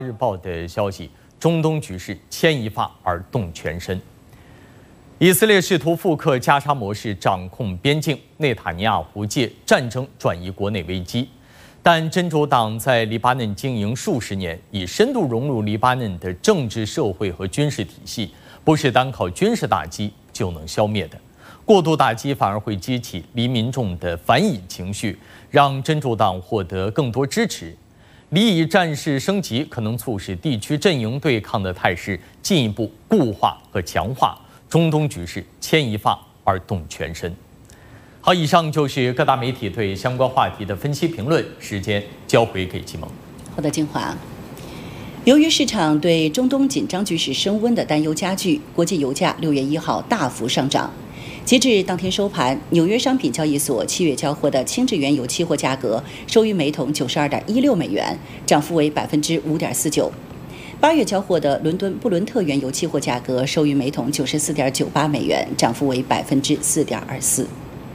日报的消息，中东局势牵一发而动全身。以色列试图复刻加沙模式掌控边境，内塔尼亚胡借战争转移国内危机。但真主党在黎巴嫩经营数十年，已深度融入黎巴嫩的政治、社会和军事体系，不是单靠军事打击就能消灭的。过度打击反而会激起黎民众的反以情绪，让真主党获得更多支持。黎以战事升级，可能促使地区阵营对抗的态势进一步固化和强化，中东局势牵一发而动全身。好，以上就是各大媒体对相关话题的分析评论，时间交回给季萌。 好的，金华。由于市场对中东紧张局势升温的担忧加剧，国际油价6月1号大幅上涨。截至当天收盘，纽约商品交易所7月交货的轻质原油期货价格收于每桶92.16美元，涨幅为5.49%。8月交货的伦敦布伦特原油期货价格收于每桶94.98美元，涨幅为4.24%。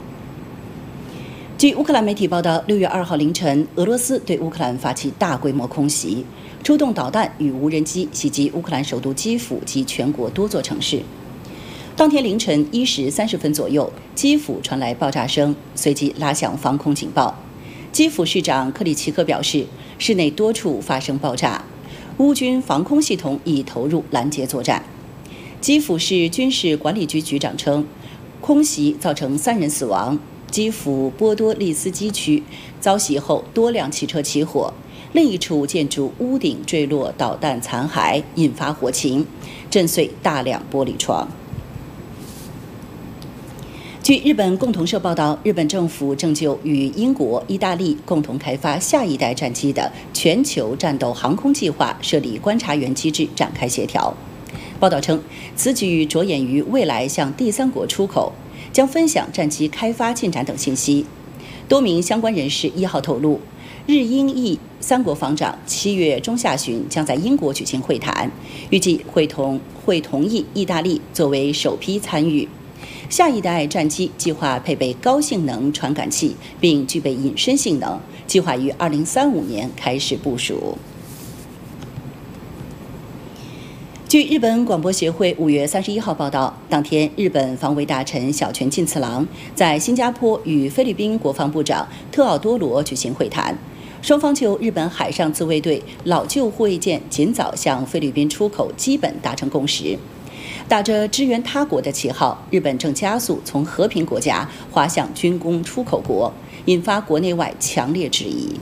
据乌克兰媒体报道，6月2号凌晨，俄罗斯对乌克兰发起大规模空袭，出动导弹与无人机袭击乌克兰首都基辅及全国多座城市。当天凌晨1时30分左右，基辅传来爆炸声，随即拉响防空警报。基辅市长克里奇科表示，市内多处发生爆炸，乌军防空系统已投入拦截作战。基辅市军事管理局局长称，空袭造成3人死亡。基辅波多利斯基区遭袭后，多辆汽车起火，另一处建筑屋顶坠落导弹残骸，引发火情，震碎大量玻璃窗。据日本共同社报道，日本政府正就与英国、意大利共同开发下一代战机的全球战斗航空计划设立观察员机制展开协调。报道称，此举着眼于未来向第三国出口，将分享战机开发进展等信息。多名相关人士1号透露，日英意3国防长7月中下旬将在英国举行会谈，预计会同意意大利作为首批参与。下一代战机计划配备高性能传感器，并具备隐身性能，计划于2035年开始部署。据日本广播协会5月31号报道，当天日本防卫大臣小泉进次郎在新加坡与菲律宾国防部长特奥多罗举行会谈，双方就日本海上自卫队老旧护卫舰尽早向菲律宾出口基本达成共识。打着支援他国的旗号，日本正加速从和平国家滑向军工出口国，引发国内外强烈质疑。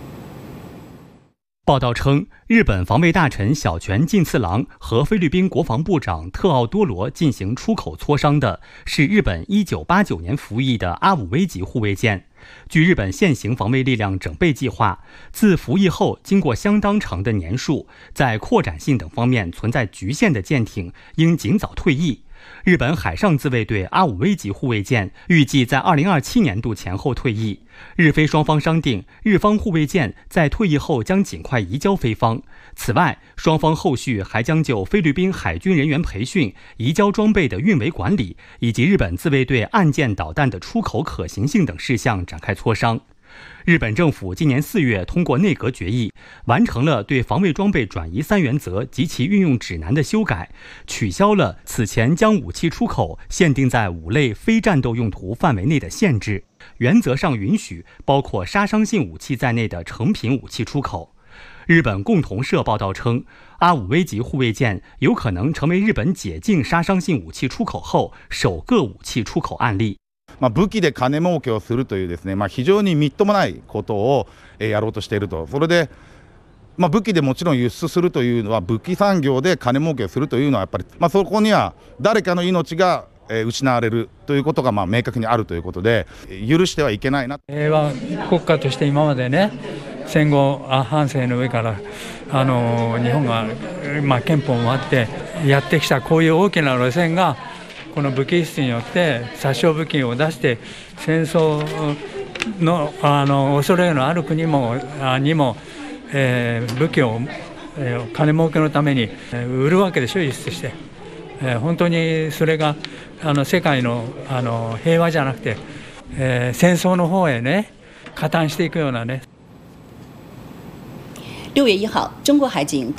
报道称，日本防卫大臣小泉进次郎和菲律宾国防部长特奥多罗进行出口磋商的是日本1989年服役的阿武威级护卫舰。据日本现行防卫力量整备计划，自服役后经过相当长的年数，在扩展性等方面存在局限的舰艇应尽早退役。日本海上自卫队阿武威级护卫舰预计在2027年度前后退役。日菲双方商定，日方护卫舰在退役后将尽快移交菲方。此外，双方后续还将就菲律宾海军人员培训、移交装备的运维管理，以及日本自卫队岸舰导弹的出口可行性等事项展开磋商。日本政府今年4月通过内阁决议，完成了对防卫装备转移3原则及其运用指南的修改，取消了此前将武器出口限定在5类非战斗用途范围内的限制，原则上允许包括杀伤性武器在内的成品武器出口。日本共同社报道称，阿武威级护卫舰有可能成为日本解禁杀伤性武器出口后首个武器出口案例。 武器で金儲けをするというですね、非常にみっともないことをやろうとしていると。それで、武器でもちろん輸出するというのは、武器産業で金儲けをするというのはやっぱり、そこには誰かの命が失われるということが明確にあるということで、許してはいけないな。 平和国家として今までね、戦後半生の上から日本が、憲法もあってやってきたこういう大きな路線が、この武器輸出によって殺傷武器を出して戦争の恐れのある国にも武器を金儲けのために売るわけでしょ、輸出して。本当にそれが世界の平和じゃなくて戦争の方へね加担していくようなね。 6月1号，中国海警